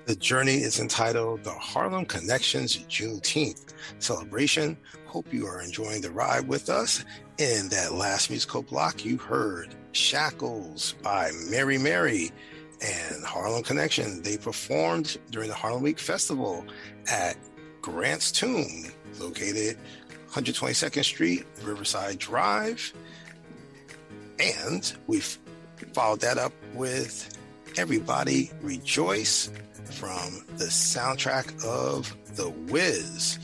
The journey is entitled The Harlem Connections Juneteenth Celebration. Hope you are enjoying the ride with us. In that last musical block, you heard Shackles by Mary Mary and Harlem Connection. They performed during the Harlem Week Festival at Grant's Tomb, located 122nd Street, Riverside Drive. And we've followed that up with Everybody Rejoice from the soundtrack of The Wiz.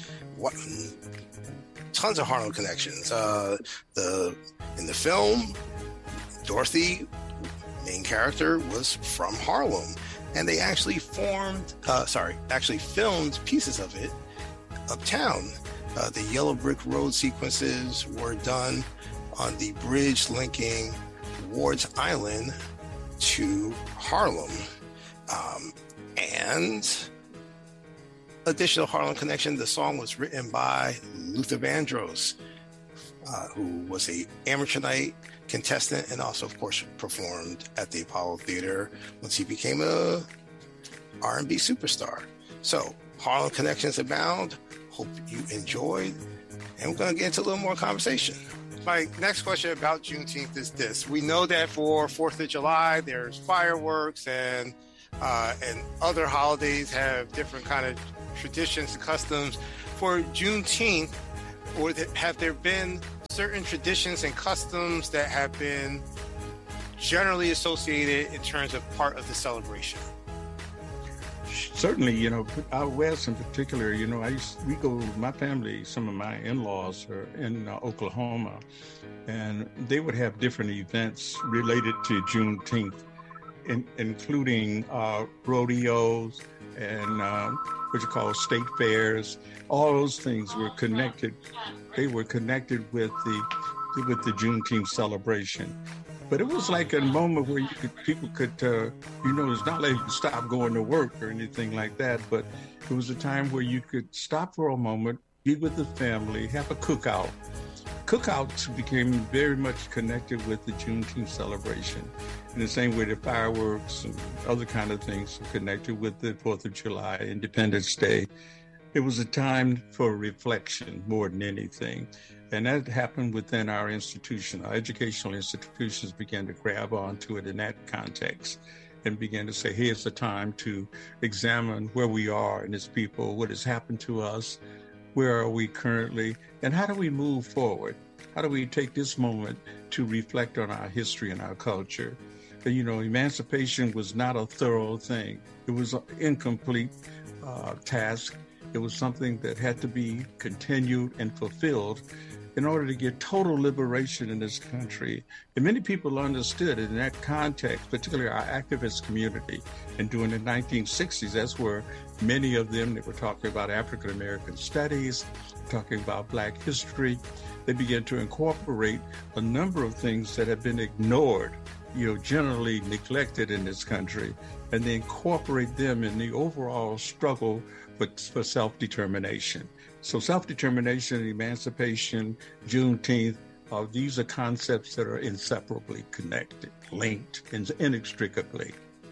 Tons of Harlem connections. In the film, Dorothy, main character, was from Harlem, and they actually filmed pieces of it uptown. The Yellow Brick Road sequences were done on the bridge linking Ward's Island to Harlem. And additional Harlem connection, the song was written by Luther Vandross, who was a amateur night contestant and also, of course, performed at the Apollo Theater once he became a R&B superstar. So Harlem connections abound. Hope you enjoyed, and we're going to get into a little more conversation. My next question about Juneteenth is this. We know that for 4th of July, there's fireworks and other holidays have different kind of traditions and customs. For Juneteenth, have there been certain traditions and customs that have been generally associated in terms of part of the celebration? Certainly, out west in particular, my family, some of my in-laws are in Oklahoma, and they would have different events related to Juneteenth, including rodeos and what you call state fairs. All those things were connected. They were connected with the Juneteenth celebration. But it was like a moment where people could, it's not like you could stop going to work or anything like that, but it was a time where you could stop for a moment, be with the family, have a cookout. Cookouts became very much connected with the Juneteenth celebration. In the same way the fireworks and other kind of things are connected with the 4th of July, Independence Day. It was a time for reflection more than anything. And that happened within our institution. Our educational institutions began to grab onto it in that context and began to say, here's the time to examine where we are and as people, what has happened to us, where are we currently, and how do we move forward? How do we take this moment to reflect on our history and our culture? Emancipation was not a thorough thing. It was an incomplete task. It was something that had to be continued and fulfilled in order to get total liberation in this country. And many people understood in that context, particularly our activist community. And during the 1960s, that's where many of them, they were talking about African American studies, talking about Black history. They began to incorporate a number of things that had been ignored, generally neglected in this country, and they incorporate them in the overall struggle for self-determination. So self-determination, emancipation, Juneteenth, these are concepts that are inseparably connected, linked inextricably.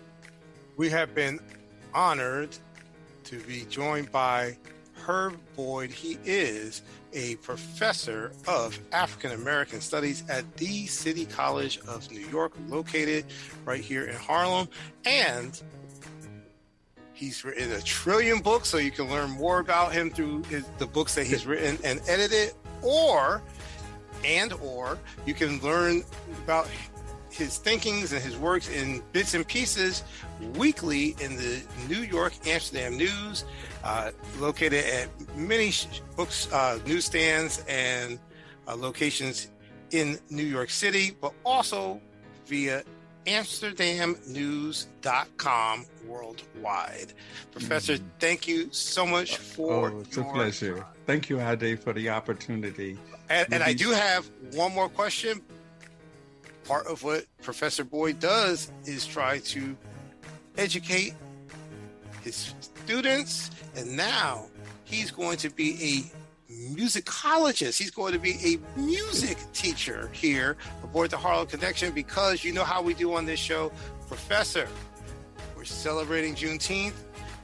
We have been honored to be joined by Herb Boyd. He is a professor of African American Studies at the City College of New York, located right here in Harlem. And he's written a trillion books, so you can learn more about him through the books that he's written and edited, or you can learn about his thinkings and his works in bits and pieces weekly in the New York Amsterdam News, located at many books, newsstands and locations in New York City, but also via amsterdamnews.com worldwide. Professor, thank you so much for it's a pleasure. Thank you, Ade, for the opportunity. And I do have one more question. Part of what Professor Boyd does is try to educate his students, and now he's going to be a musicologist. He's going to be a music teacher here aboard the Harlem Connection, because you know how we do on this show. Professor, we're celebrating Juneteenth. We're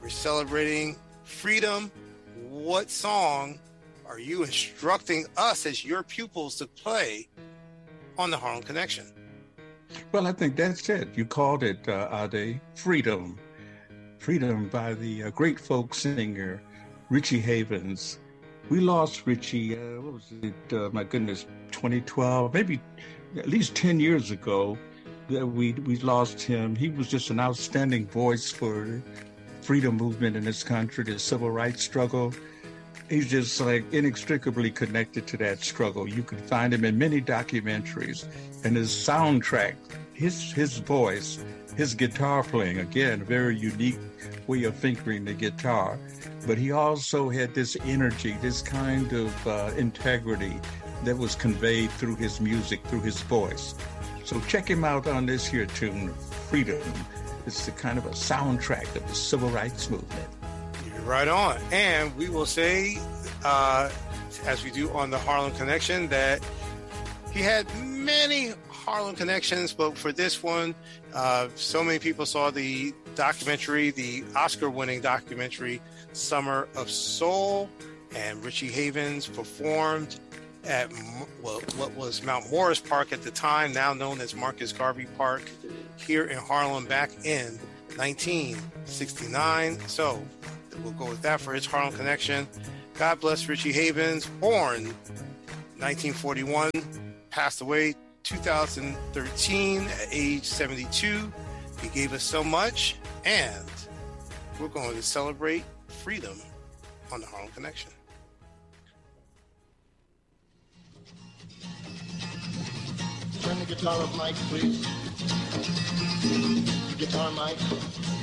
We're celebrating freedom. What song are you instructing us as your pupils to play on the Harlem Connection? Well, I think that's it. You called it, Ade, Freedom. Freedom by the great folk singer, Richie Havens. We lost Richie, what was it, my goodness, 2012, maybe at least 10 years ago that we lost him. He was just an outstanding voice for freedom movement in this country, the civil rights struggle. He's just like inextricably connected to that struggle. You can find him in many documentaries, and his soundtrack, his voice, his guitar playing, again, a very unique way of fingering the guitar. But he also had this energy, this kind of integrity that was conveyed through his music, through his voice. So check him out on this here tune, Freedom. It's the kind of a soundtrack of the civil rights movement. You're right on. And we will say, as we do on the Harlem Connection, that he had many Harlem connections, but for this one, so many people saw the documentary, the Oscar-winning documentary, Summer of Soul, and Richie Havens performed at what was Mount Morris Park at the time, now known as Marcus Garvey Park, here in Harlem back in 1969. So we'll go with that for his Harlem Connection. God bless Richie Havens, born 1941, passed away 2013 at age 72. He gave us so much, and we're going to celebrate freedom on the Harlem Connection. Turn the guitar up, Mike, please. Guitar, Mike.